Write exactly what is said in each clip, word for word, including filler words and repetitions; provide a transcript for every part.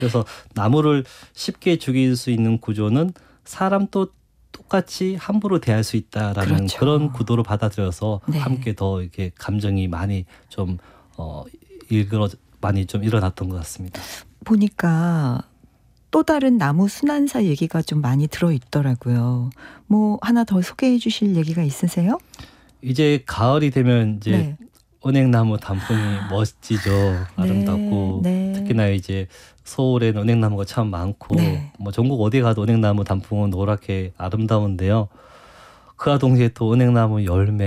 그래서 나무를 쉽게 죽일 수 있는 구조는 사람도 똑같이 함부로 대할 수 있다라는 그렇죠. 그런 구도로 받아들여서 네. 함께 더 이렇게 감정이 많이 좀 어, 일그러 많이 좀 일어났던 것 같습니다. 보니까 또 다른 나무 순환사 얘기가 좀 많이 들어있더라고요. 뭐 하나 더 소개해 주실 얘기가 있으세요? 이제 가을이 되면 이제 네. 은행나무 단풍이 멋지죠. 아름답고 네. 특히나 이제 서울에는 은행나무가 참 많고 네. 뭐 전국 어디 가도 은행나무 단풍은 노랗게 아름다운데요. 그와 동시에 또 은행나무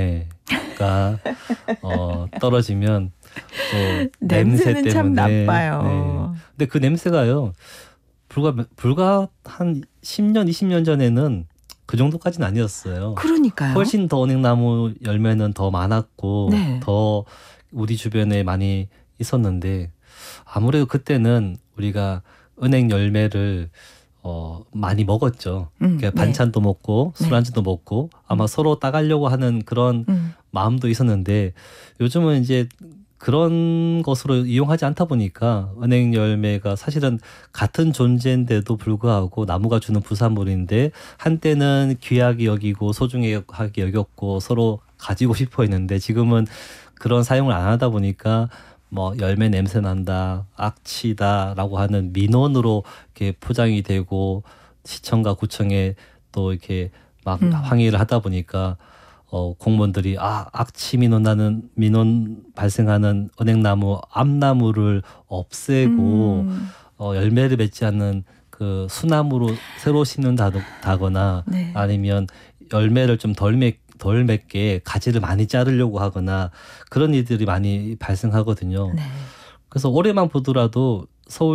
열매가 어, 떨어지면 또 냄새 냄새는 때문에 참 나빠요. 네. 근데 그 냄새가요. 불과 불과 한 십 년, 이십 년 전에는 그 정도까지는 아니었어요. 그러니까요. 훨씬 더 은행나무 열매는 더 많았고 네. 더 우리 주변에 많이 있었는데 아무래도 그때는 우리가 은행 열매를 어, 많이 먹었죠. 음, 그러니까 네. 반찬도 먹고 네. 술안주도 먹고 아마 음. 서로 따가려고 하는 그런 음. 마음도 있었는데 요즘은 이제 그런 것으로 이용하지 않다 보니까 은행 열매가 사실은 같은 존재인데도 불구하고 나무가 주는 부산물인데 한때는 귀하게 여기고 소중하게 여겼고 서로 가지고 싶어 했는데 지금은 그런 사용을 안 하다 보니까 뭐 열매 냄새 난다, 악취다라고 하는 민원으로 이렇게 포장이 되고 시청과 구청에 또 이렇게 막 음. 항의를 하다 보니까 어, 공무원들이 아 악취 민원 나는 민원 발생하는 은행나무 암나무를 없애고 음. 어, 열매를 맺지 않는 그 수나무로 새로 심는다거나 네. 아니면 열매를 좀 덜 맺, 덜 맺게 가지를 많이 자르려고 하거나 그런 일들이 많이 발생하거든요. 네. 그래서 올해만 보더라도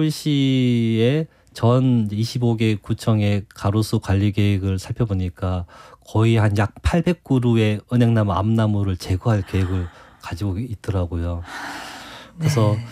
서울시의 전 이십오 개 구청의 가로수 관리 계획을 살펴보니까 거의 한 약 팔백 그루의 은행나무 암나무를 제거할 계획을 가지고 있더라고요. 그래서 네.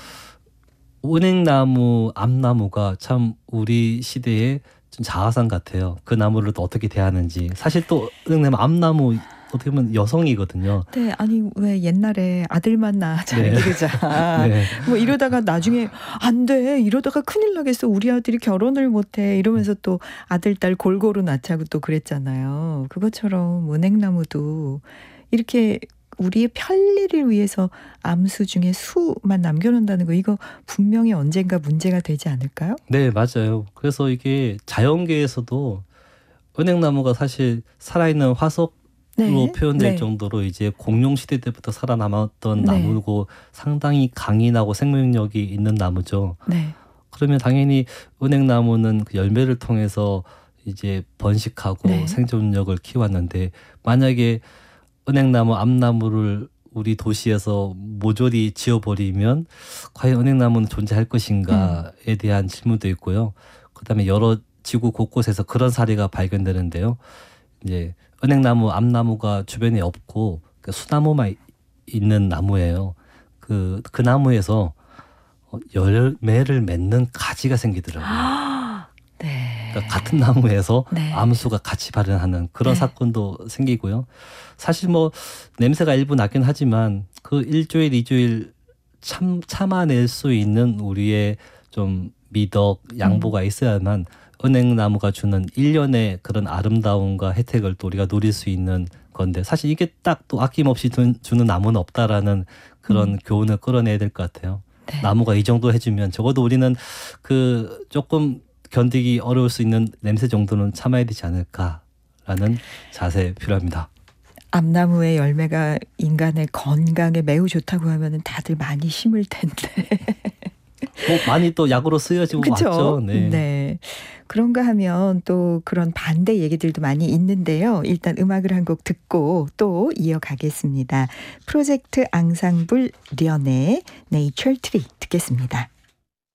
은행나무 암나무가 참 우리 시대의 좀 자화상 같아요. 그 나무를 또 어떻게 대하는지. 사실 또 은행나무 암나무 어떻게 보면 여성이거든요. 네, 아니 왜 옛날에 아들만 낳아 잘 네. 기르자. 네. 뭐 이러다가 나중에 안 돼. 이러다가 큰일 나겠어. 우리 아들이 결혼을 못 해. 이러면서 또 아들 딸 골고루 낳자고 또 그랬잖아요. 그것처럼 은행나무도 이렇게 우리의 편리를 위해서 암수 중에 수만 남겨놓는다는 거 이거 분명히 언젠가 문제가 되지 않을까요? 네, 맞아요. 그래서 이게 자연계에서도 은행나무가 사실 살아있는 화석 로 네. 표현될 네. 정도로 이제 공룡 시대 때부터 살아남았던 네. 나무고 상당히 강인하고 생명력이 있는 나무죠. 네. 그러면 당연히 은행나무는 그 열매를 통해서 이제 번식하고 네. 생존력을 키웠는데 만약에 은행나무 암나무를 우리 도시에서 모조리 지어버리면 과연 은행나무는 존재할 것인가에 대한 질문도 있고요. 그다음에 여러 지구 곳곳에서 그런 사례가 발견되는데요. 이제 은행나무, 암나무가 주변에 없고 그 수나무만 있는 나무예요. 그, 그 나무에서 열매를 맺는 가지가 생기더라고요. 네. 그러니까 같은 나무에서 네. 암수가 같이 발현하는 그런 네. 사건도 생기고요. 사실 뭐 냄새가 일부 나긴 하지만 그 일주일, 이주일 참, 참아낼 수 있는 우리의 좀 미덕, 양보가 있어야만 은행나무가 주는 일련의 그런 아름다움과 혜택을 또 우리가 누릴 수 있는 건데 사실 이게 딱 또 아낌없이 주는 나무는 없다라는 그런 음. 교훈을 끌어내야 될 것 같아요. 네. 나무가 이 정도 해주면 적어도 우리는 그 조금 견디기 어려울 수 있는 냄새 정도는 참아야 되지 않을까라는 자세 필요합니다. 암나무의 열매가 인간의 건강에 매우 좋다고 하면 다들 많이 심을 텐데. 뭐 많이 또 약으로 쓰여지고 그쵸? 왔죠. 네. 네. 그런가 하면 또 그런 반대 얘기들도 많이 있는데요. 일단 음악을 한 곡 듣고 또 이어가겠습니다. 프로젝트 앙상블 련의 네이처 트리 듣겠습니다.